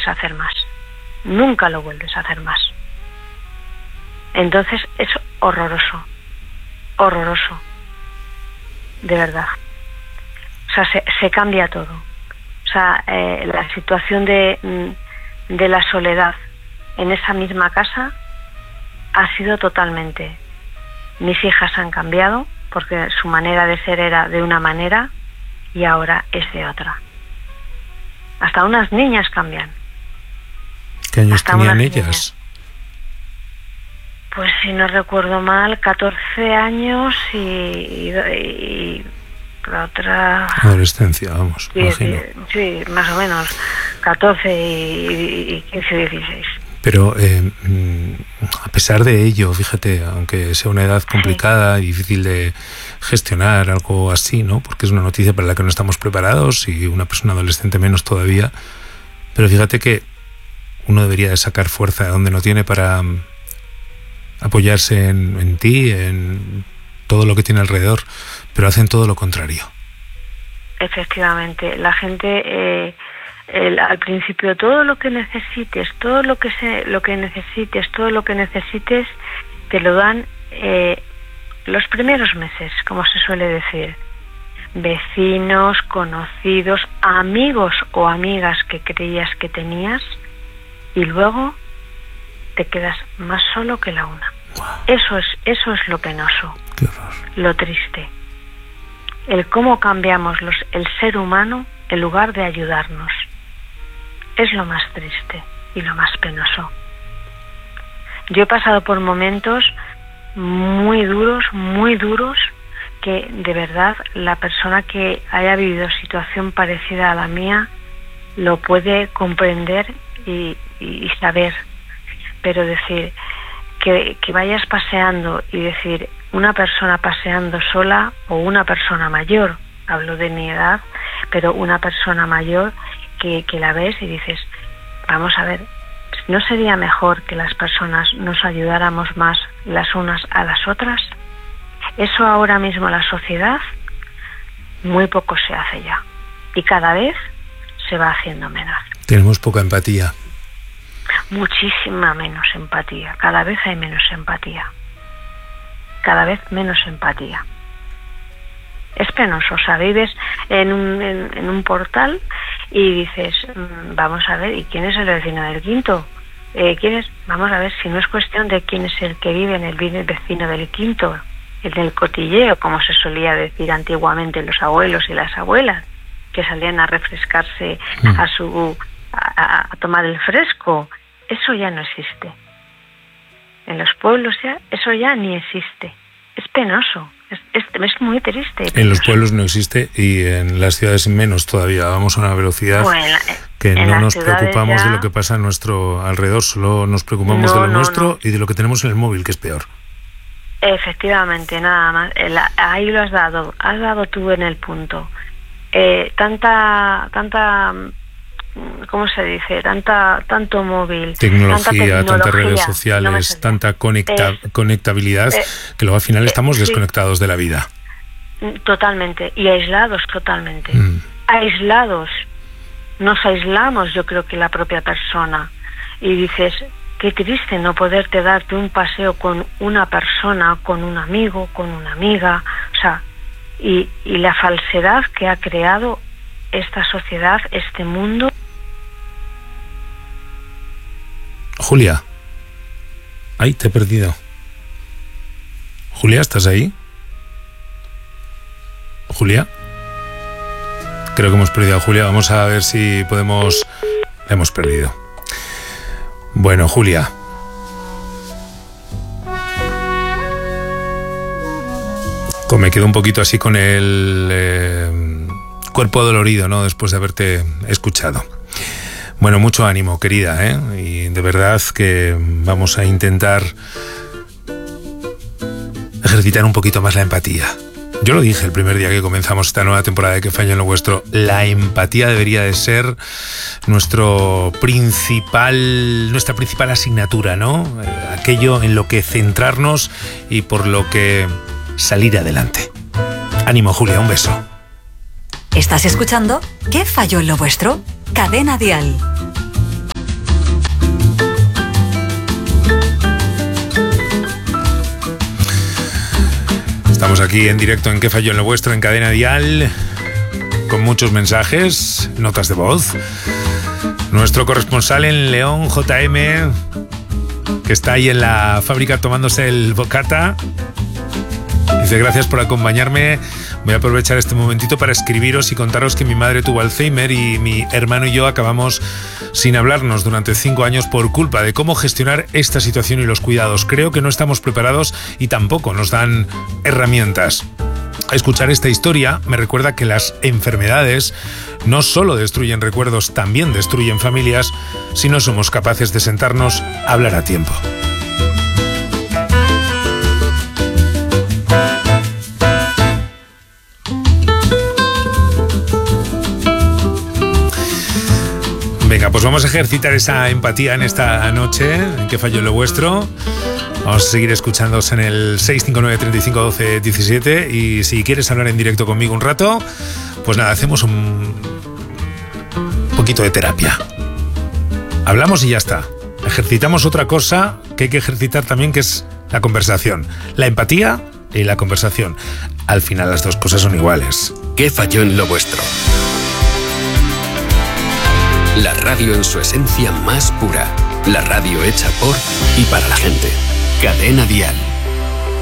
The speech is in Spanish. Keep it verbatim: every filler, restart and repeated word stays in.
vuelves a hacer más. Nunca lo vuelves a hacer más. Entonces es horroroso, horroroso, de verdad. O sea, se, se cambia todo. O sea, eh, la situación de, de la soledad en esa misma casa ha sido totalmente. Mis hijas han cambiado porque su manera de ser era de una manera y ahora es de otra. Hasta unas niñas cambian. ¿Qué años Hasta tenían ellas? Niñas. Pues si no recuerdo mal, catorce años y, y, y la otra... Adolescencia, vamos, sí, imagino. Sí, más o menos, catorce y, y quince, dieciséis. Pero eh, a pesar de ello, fíjate, aunque sea una edad complicada sí. y difícil de gestionar, algo así, ¿no? Porque es una noticia para la que no estamos preparados y una persona adolescente menos todavía. Pero fíjate que uno debería de sacar fuerza de donde no tiene para apoyarse en, en ti, en todo lo que tiene alrededor, pero hacen todo lo contrario. Efectivamente, la gente... Eh... El, al principio todo lo que necesites, todo lo que se, lo que necesites, todo lo que necesites te lo dan eh, los primeros meses, como se suele decir. Vecinos, conocidos, amigos o amigas que creías que tenías y luego te quedas más solo que la una. Wow. Eso es, eso es lo penoso, qué horror. Lo triste. El cómo cambiamos los, el ser humano en lugar de ayudarnos. Es lo más triste y lo más penoso. Yo he pasado por momentos muy duros, muy duros, que de verdad la persona que haya vivido situación parecida a la mía lo puede comprender y, y saber. Pero decir que, que vayas paseando y decir una persona paseando sola o una persona mayor, hablo de mi edad, pero una persona mayor que, que la ves y dices, vamos a ver, ¿no sería mejor que las personas nos ayudáramos más las unas a las otras? Eso ahora mismo la sociedad muy poco se hace ya y cada vez se va haciendo menos. Tenemos poca empatía. Muchísima menos empatía, cada vez hay menos empatía, cada vez menos empatía. Es penoso, o sea, vives en un, en, en un portal y dices, mmm, vamos a ver, ¿y quién es el vecino del quinto? Eh, ¿quién es? Vamos a ver, si no es cuestión de quién es el que vive en el vecino del quinto, el del cotilleo, como se solía decir antiguamente los abuelos y las abuelas, que salían a refrescarse mm. a su a, a tomar el fresco, eso ya no existe. En los pueblos ya, eso ya ni existe. Es penoso. Es, es, es muy triste. En los pueblos no existe y en las ciudades menos todavía. Vamos a una velocidad bueno, que no nos preocupamos ya... de lo que pasa a nuestro alrededor, solo nos preocupamos no, de lo no, nuestro no. y de lo que tenemos en el móvil, que es peor. Efectivamente, nada más. Ahí lo has dado, has dado tú en el punto. Eh, tanta, tanta, ¿cómo se dice? Tanta, tanto móvil, tecnología, tanta tecnología tantas redes sociales, no tanta conecta, eh, conectabilidad, eh, que luego al final estamos eh, desconectados sí, de la vida. Totalmente, y aislados totalmente. Mm. Aislados. Nos aislamos, yo creo que la propia persona. Y dices, qué triste no poderte darte un paseo con una persona, con un amigo, con una amiga, o sea, y, y la falsedad que ha creado esta sociedad, este mundo. Julia, ay, te he perdido. Julia, ¿estás ahí? Julia, creo que hemos perdido a Julia. Vamos a ver si podemos. La hemos perdido. Bueno, Julia. Me quedo un poquito así con el eh, cuerpo dolorido, ¿no? Después de haberte escuchado. Bueno, mucho ánimo, querida, ¿eh? Y de verdad que vamos a intentar ejercitar un poquito más la empatía. Yo lo dije el primer día que comenzamos esta nueva temporada de Que Fallo en lo Vuestro. La empatía debería de ser nuestro principal, nuestra principal asignatura, ¿no? Aquello en lo que centrarnos y por lo que salir adelante. Ánimo, Julia, un beso. ¿Estás escuchando? ¿Qué falló en lo vuestro? Cadena Dial. aquí en directo en ¿Qué falló en lo vuestro? En Cadena Dial, con muchos mensajes, notas de voz. Nuestro corresponsal en León, J M, que está ahí en la fábrica tomándose el bocata, dice: gracias por acompañarme. Voy a aprovechar este momentito para escribiros y contaros que mi madre tuvo Alzheimer y mi hermano y yo acabamos sin hablarnos durante cinco años por culpa de cómo gestionar esta situación y los cuidados. Creo que no estamos preparados y tampoco nos dan herramientas. Escuchar esta historia me recuerda que las enfermedades no solo destruyen recuerdos, también destruyen familias si no somos capaces de sentarnos a hablar a tiempo. Venga, pues vamos a ejercitar esa empatía en esta noche, en ¿Qué falló en lo vuestro? Vamos a seguir escuchándoos en el seis cinco nueve, treinta y cinco, doce, diecisiete, y si quieres hablar en directo conmigo un rato, pues nada, hacemos un poquito de terapia. Hablamos y ya está. Ejercitamos otra cosa que hay que ejercitar también, que es la conversación. La empatía y la conversación. Al final las dos cosas son iguales. ¿Qué falló en lo vuestro? La radio en su esencia más pura. La radio hecha por y para la gente. Cadena Dial.